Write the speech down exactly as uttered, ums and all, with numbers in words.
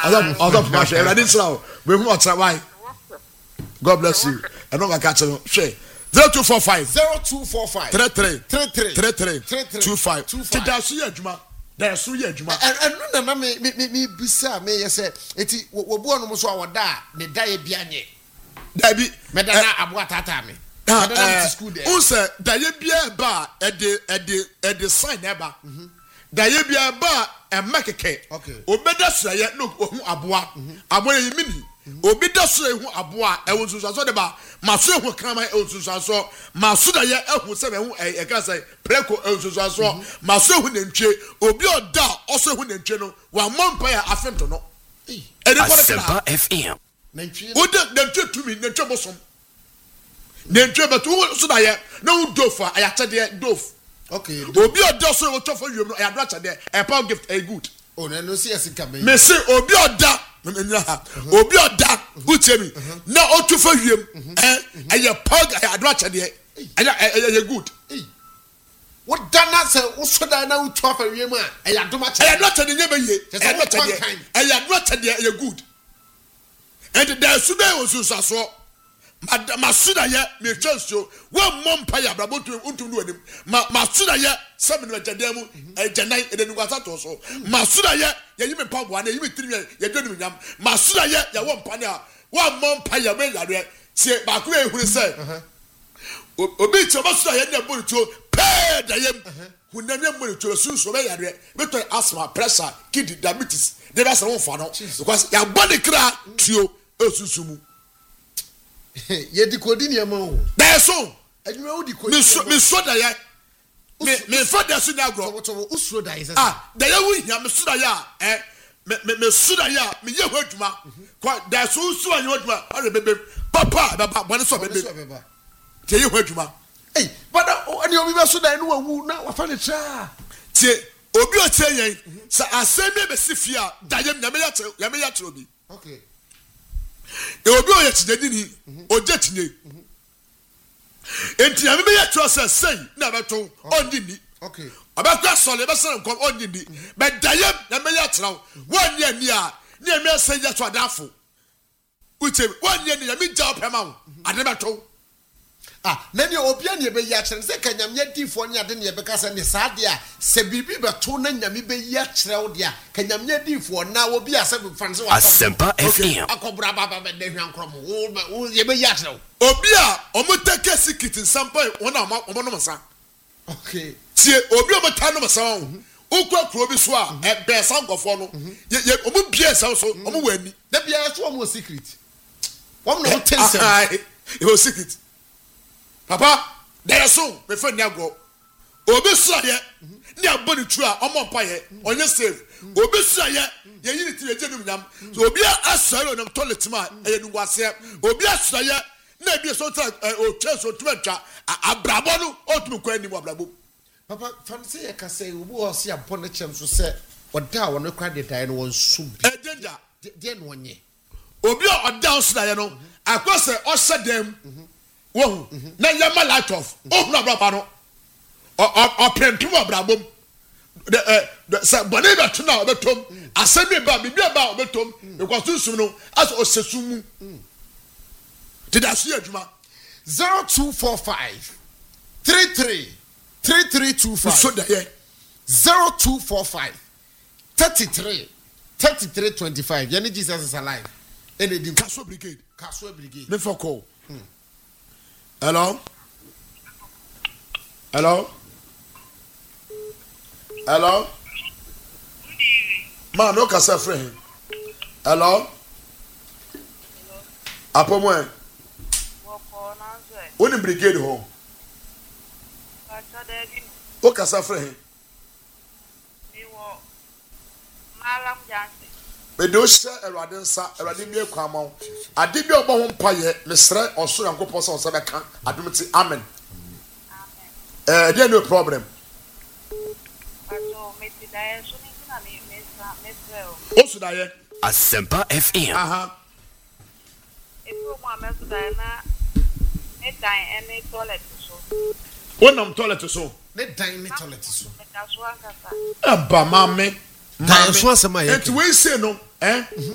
Azam azam pashe. Eradi nsra. We hu otra why. God bless you. And no catch no. Share. zero two four five zero two four five three three three three three two five. Tida so ye adwuma. Da so ye adwuma. And no na me me me bisa me ye say eti wo bo no so awoda ne da ye bia nye. Da bi me da na abo atata me. Eh unse da ye bia ba e de e de e de sign eba. Da ye bia ba e makeke. Obeda so ye no hu aboa. Aboa ye mini. Obi da so ehu aboa e won so so de ba maso ehu krama e won so so maso da ye ehu se be hu e ka say preko e so so so maso ehu nantwe obi oda oso ehu nantwe no wa mompa ya afento no e de ko Asempa F M nantwe o de nantwe tumi nantwe bosom nantwe beto so da ye na u dofa aya chede dof okay obi oda so wo tofo wiem no aya do chede e power gift a good oh na no see asika me me say obi oda obi oda utemi na otufo wiem eh eye pog ado achede eye good what dana say usoda na utufa wiem a eye ado achede eye ado achede nye be ye eye ado achede eye ado achede eye good and there should be osusaso masuda ye me chanso wo mompa ya brabotu untum no anim masuda ye seven na jademu e janai e denu kwasa to so masuda ye ye yimi pa boa na yimi tiri ye denu nyam masuda ye ya wo mpa na wo mompa ya be yare se ba ko e huru se obi che masuda ye na boruto pe da yem hunanya boruto sunso be yare beto asthma pressure kidney diabetes they be say won fa no because ya body kra tuo esusumu ye di kodi ni ama o da so adwuma wo di kodi me so me so da ya me me so da so na agro wo usro da is ah da ya wo hia me so da ya eh me me so da ya me ye ho adwuma kwa da so so anyo adwuma ore bebe papa baba bone so bebe tie ye ho adwuma eh but ani obi be so da no wawu na wa fa ne tra tie obi o tie yen sa asemi be sifia da yem na me ya ya me ya tro bi okay e obi o ye tinedi ni o je tinye enti ame be ye tro say say na beto onyi ni okay abakwa sole be say nkom onyi ni be dayem na me ye tro wonni ani a na me say ye to adafo uche wonni ani ya me ja opema wo ade beto ah na ni obi ani be ya kire se kanyamye difo ni ade ne be ka se ne saade a se bibi beto na nyame be ya kire wo de a kanyamye difo na obi ase be fanse wa Asempa F M akobra baba be de hwan krom wo ye be ya kire wo obi a omutake sikiti sampa wona omo no masa okay tie obi o meta no masa wo ukwa kro bi so a e be sankofo no ye omo bie sa so omo wani da bia so omo secret wo no tense e o secret papa there so me fa ni agro obi so ye ni aboni tu a omo mpa ye onye save obi so ye ye yiri ti ye jenu nyam so obi asaro na toilet ma ye nu wase obi asoro ye na bi so tra o twa so twa twa abrabo no otum kwa ni mo abrabo papa fancy ye ka say obi o se abon na chem so se oda wo no kwa de dai no won su bi e danger de no nye obi o oda so ye no akose o sedem wo na ye ma light off o hu abrabo no o o prentum abrabo the say boni be to na obetom asemi ba bi ba obetom because susum no as o sesumu did I see adwuma zero two four five three three three three two five so da ye zero two four five thirty-three thirty-three twenty-five yani Jesus is alive any di Kaso brigade Kaso brigade me for call hello hello hello man no kasa friend hello apomo woni brigade ho o kasa friend Malam Jansi. Me do share Erade nsa Erade bi ekwama ade bi obo ho mpaye mesre oso yankopɔ sɛ ɔsɛ bɛka adomti amen eh there no problem Pato me ti dae so ni na me mesa mesre o so dae Asempa F M aha e pro mo ameso dae na e dan ene toilet so wonam toilet so ne dan ne toilet so me ka so ankasa aba mame dan so asema ye enti we say no eh